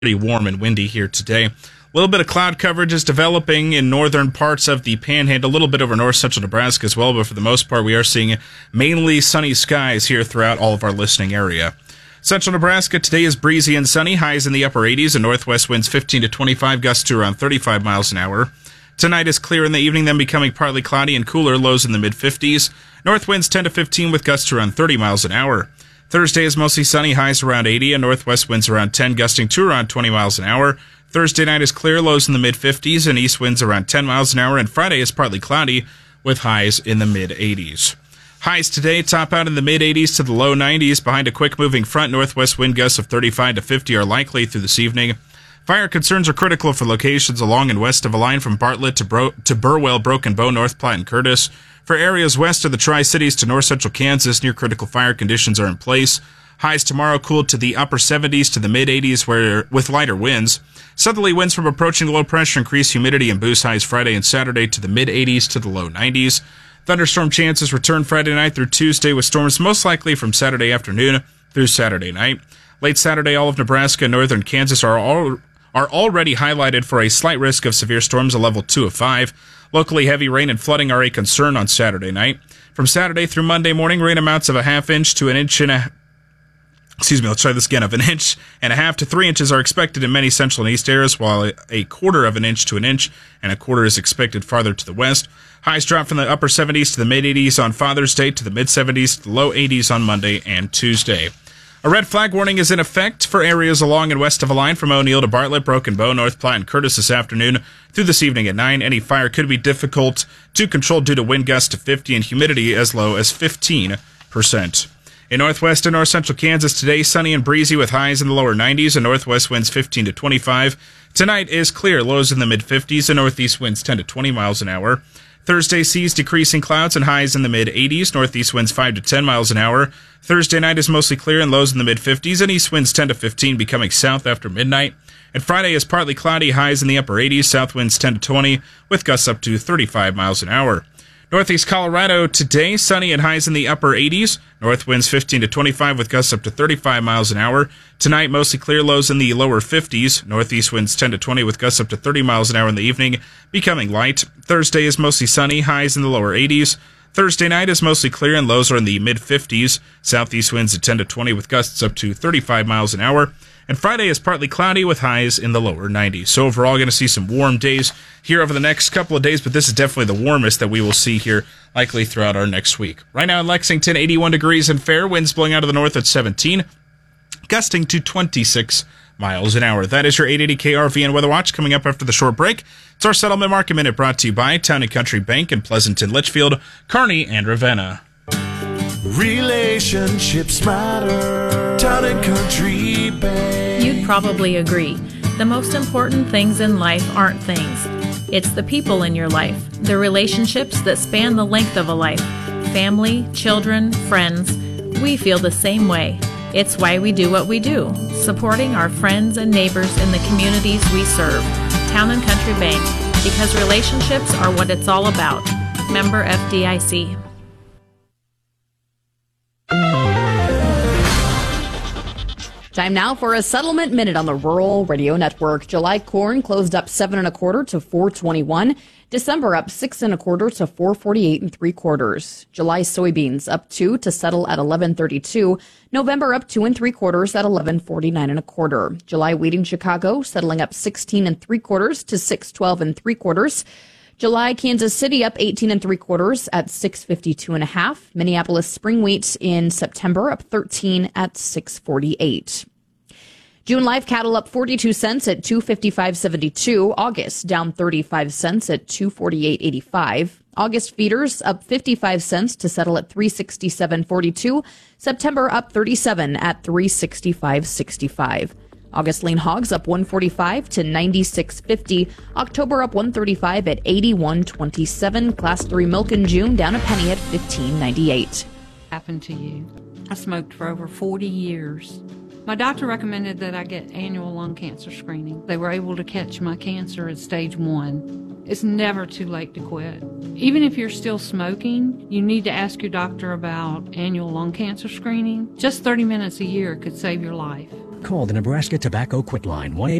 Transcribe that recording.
pretty warm and windy here today. A little bit of cloud coverage is developing in northern parts of the Panhandle, a little bit over north central Nebraska as well, but for the most part, we are seeing mainly sunny skies here throughout all of our listening area. Central Nebraska today is breezy and sunny, highs in the upper 80s, and northwest winds 15 to 25, gusts to around 35 miles an hour. Tonight is clear in the evening, then becoming partly cloudy and cooler, lows in the mid-50s. North winds 10 to 15 with gusts to around 30 miles an hour. Thursday is mostly sunny, highs around 80, and northwest winds around 10, gusting to around 20 miles an hour. Thursday night is clear, lows in the mid-50s, and east winds around 10 miles an hour. And Friday is partly cloudy with highs in the mid-80s. Highs today top out in the mid-80s to the low 90s. Behind a quick-moving front, northwest wind gusts of 35 to 50 are likely through this evening. Fire concerns are critical for locations along and west of a line from Bartlett to Burwell, Broken Bow, North Platte, and Curtis. For areas west of the Tri-Cities to north central Kansas, near critical fire conditions are in place. Highs tomorrow cooled to the upper 70s to the mid-80s with lighter winds. Southerly winds from approaching low pressure increase humidity and boost highs Friday and Saturday to the mid-80s to the low 90s. Thunderstorm chances return Friday night through Tuesday with storms most likely from Saturday afternoon through Saturday night. Late Saturday, all of Nebraska and northern Kansas are already highlighted for a slight risk of severe storms, a level 2 of 5. Locally heavy rain and flooding are a concern on Saturday night. From Saturday through Monday morning, rain amounts of a half inch to an inch and a of an inch and a half to 3 inches are expected in many central and east areas, while a quarter of an inch to an inch and a quarter is expected farther to the west. Highs drop from the upper 70s to the mid-80s on Father's Day to the mid-70s to the low 80s on Monday and Tuesday. A red flag warning is in effect for areas along and west of a line from O'Neill to Bartlett, Broken Bow, North Platte, and Curtis this afternoon through this evening at 9. Any fire could be difficult to control due to wind gusts to 50 and humidity as low as 15%. In northwest and north central Kansas today, sunny and breezy with highs in the lower 90s and northwest winds 15 to 25. Tonight is clear, lows in the mid-50s and northeast winds 10 to 20 miles an hour. Thursday sees decreasing clouds and highs in the mid-80s, northeast winds 5 to 10 miles an hour. Thursday night is mostly clear and lows in the mid-50s and east winds 10 to 15 becoming south after midnight. And Friday is partly cloudy, highs in the upper 80s, south winds 10 to 20 with gusts up to 35 miles an hour. Northeast Colorado today, sunny and highs in the upper 80s. North winds 15 to 25 with gusts up to 35 miles an hour. Tonight, mostly clear, lows in the lower 50s. Northeast winds 10 to 20 with gusts up to 30 miles an hour in the evening, becoming light. Thursday is mostly sunny, highs in the lower 80s. Thursday night is mostly clear and lows are in the mid-50s. Southeast winds at 10 to 20 with gusts up to 35 miles an hour. And Friday is partly cloudy with highs in the lower 90s. So overall, going to see some warm days here over the next couple of days, but this is definitely the warmest that we will see here likely throughout our next week. Right now in Lexington, 81 degrees and fair, winds blowing out of the north at 17, gusting to 26 miles an hour. That is your 880 KRVN Weather Watch. Coming up after the short break, it's our Settlement Market Minute brought to you by Town & Country Bank in Pleasanton, Litchfield, Kearney, and Ravenna. Relationships matter. Town & Country Bank. You'd probably agree. The most important things in life aren't things. It's the people in your life, the relationships that span the length of a life. Family, children, friends. We feel the same way. It's why we do what we do, supporting our friends and neighbors in the communities we serve. Town & Country Bank, because relationships are what it's all about. Member FDIC. Time now for a Settlement Minute on the Rural Radio Network. July corn closed up 7 1/4 to 4.21. December up 6 1/4 to 4.48 3/4. July soybeans up 2 to settle at 11.32. November up 2 3/4 at 11.49 1/4. July wheat in Chicago settling up 16 3/4 to 6.12 3/4. July Kansas City up 18 3/4 at 6.52 1/2. Minneapolis spring wheat in September up 13 at 6.48. June live cattle up 42 cents at 255.72. August down 35 cents at 248.85. August feeders up 55 cents to settle at 367.42. September up 37 at 365.65. August lean hogs up 145 to 96.50. October up 135 at 81.27. Class 3 milk in June down a penny at 15.98. Happened to you. I smoked for over 40 years. My doctor recommended that I get annual lung cancer screening. They were able to catch my cancer at stage 1. It's never too late to quit. Even if you're still smoking, you need to ask your doctor about annual lung cancer screening. Just 30 minutes a year could save your life. Call the Nebraska Tobacco Quitline,